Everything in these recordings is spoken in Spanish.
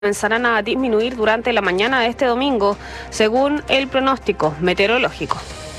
comenzarán a disminuir durante la mañana de este domingo, según el pronóstico meteorológico.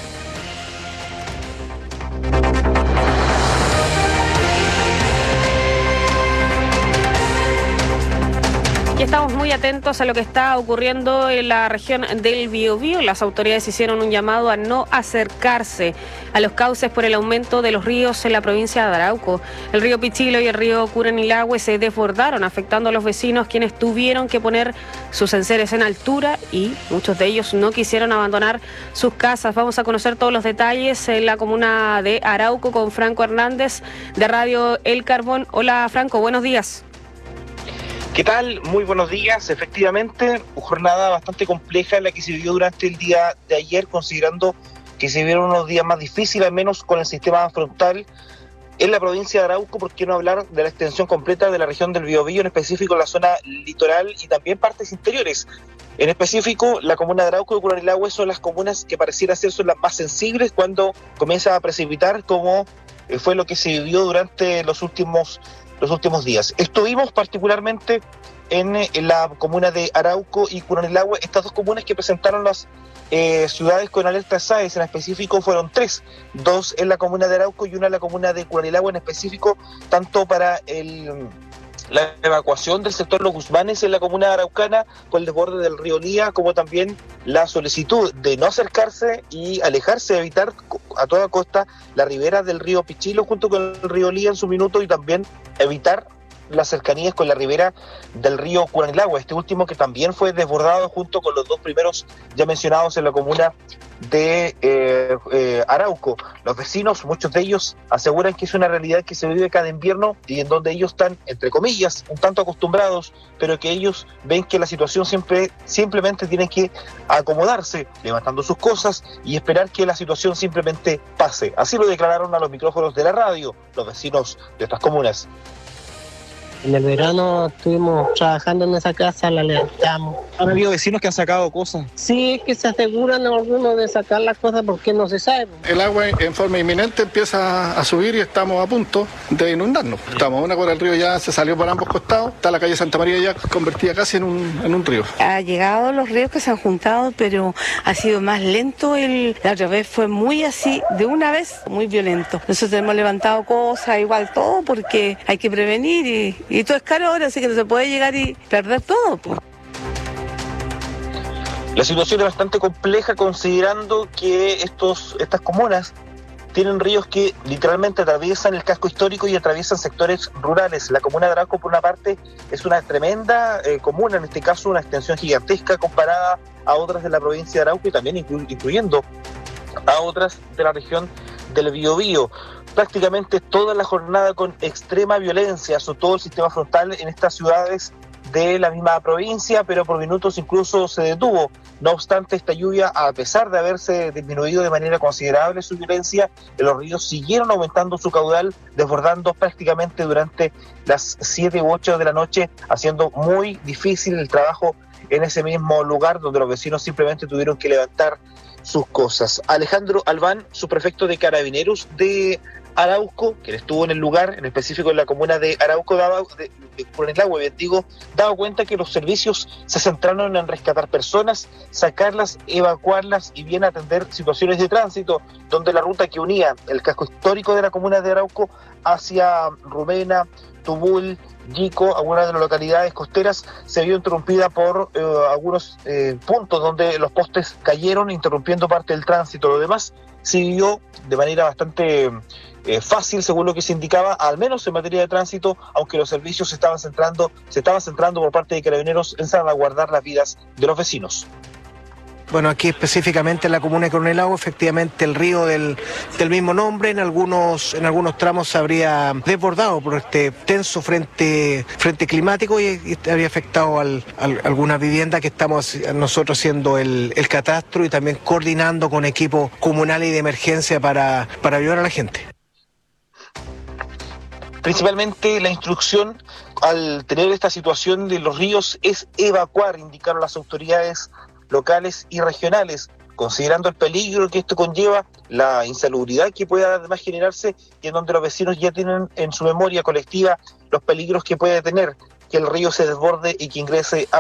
Y estamos muy atentos a lo que está ocurriendo en la región del Biobío. Las autoridades hicieron un llamado a no acercarse a los cauces por el aumento de los ríos en la provincia de Arauco. El río Pichilo y el río Curanilahue se desbordaron, afectando a los vecinos, quienes tuvieron que poner sus enseres en altura y muchos de ellos no quisieron abandonar sus casas. Vamos a conocer todos los detalles en la comuna de Arauco con Franco Hernández de Radio El Carbón. Hola Franco, buenos días. ¿Qué tal? Muy buenos días. Efectivamente, jornada bastante compleja la que se vivió durante el día de ayer, considerando que se vieron unos días más difíciles, al menos con el sistema frontal en la provincia de Arauco. ¿Por qué no hablar de la extensión completa de la región del Biobío, en específico la zona litoral y también partes interiores? En específico, la comuna de Arauco y Curanilahue son las comunas que pareciera ser son las más sensibles cuando comienza a precipitar, como fue lo que se vivió durante los últimos días. Estuvimos particularmente en la comuna de Arauco y Curanilahue, estas dos comunas que presentaron las ciudades con alerta SAES, en específico fueron tres, dos en la comuna de Arauco y una en la comuna de Curanilahue, en específico tanto para la evacuación del sector Los Guzmanes en la comuna araucana con el desborde del río Lía, como también la solicitud de no acercarse y alejarse, evitar a toda costa la ribera del río Pichilo junto con el río Lía en su minuto, y también evitar las cercanías con la ribera del río Curanilahue, este último que también fue desbordado junto con los dos primeros ya mencionados en la comuna de Arauco. Los vecinos, muchos de ellos, aseguran que es una realidad que se vive cada invierno y en donde ellos están, entre comillas, un tanto acostumbrados, pero que ellos ven que la situación simplemente tienen que acomodarse, levantando sus cosas y esperar que la situación simplemente pase. Así lo declararon a los micrófonos de la radio los vecinos de estas comunas. En el verano estuvimos trabajando en esa casa, la levantamos. ¿Han habido vecinos que han sacado cosas? Sí, es que se aseguran algunos de sacar las cosas porque no se sabe. El agua en forma inminente empieza a subir y estamos a punto de inundarnos. Estamos a una cuadra del río, ya se salió por ambos costados. Está la calle Santa María ya convertida casi en un río. Ha llegado los ríos que se han juntado, pero ha sido más lento. La otra vez fue muy así, de una vez, muy violento. Nosotros hemos levantado cosas, igual todo, porque hay que prevenir y todo es caro ahora, así que no se puede llegar y perder todo. La situación es bastante compleja, considerando que estas comunas tienen ríos que literalmente atraviesan el casco histórico y atraviesan sectores rurales. La comuna de Arauco, por una parte, es una tremenda comuna, en este caso una extensión gigantesca comparada a otras de la provincia de Arauco y también incluyendo a otras de la región del Biobío. Prácticamente toda la jornada con extrema violencia azotó el sistema frontal en estas ciudades de la misma provincia, pero por minutos incluso se detuvo. No obstante, esta lluvia, a pesar de haberse disminuido de manera considerable su violencia, los ríos siguieron aumentando su caudal, desbordando prácticamente durante las 7 u 8 de la noche, haciendo muy difícil el trabajo en ese mismo lugar, donde los vecinos simplemente tuvieron que levantar sus cosas. Alejandro Albán, subprefecto de Carabineros de Arauco, quien estuvo en el lugar, en específico en la comuna de Arauco, de Curanilahue, daba cuenta que los servicios se centraron en rescatar personas, sacarlas, evacuarlas y bien atender situaciones de tránsito, donde la ruta que unía el casco histórico de la comuna de Arauco hacia Rumena, Tubul, Yico, algunas de las localidades costeras, se vio interrumpida por algunos puntos donde los postes cayeron, interrumpiendo parte del tránsito. Lo demás se vivió de manera bastante fácil, según lo que se indicaba, al menos en materia de tránsito, aunque los servicios se estaban centrando por parte de Carabineros en salvaguardar las vidas de los vecinos. Bueno, aquí específicamente en la comuna de Curanilahue, efectivamente el río del mismo nombre en algunos tramos se habría desbordado por este tenso frente climático y habría afectado a algunas viviendas, que estamos nosotros haciendo el catastro y también coordinando con equipos comunales y de emergencia para ayudar a la gente. Principalmente la instrucción al tener esta situación de los ríos es evacuar, indicaron las autoridades locales y regionales, considerando el peligro que esto conlleva, la insalubridad que pueda además generarse y en donde los vecinos ya tienen en su memoria colectiva los peligros que puede tener. que el río se desborde y que ingrese a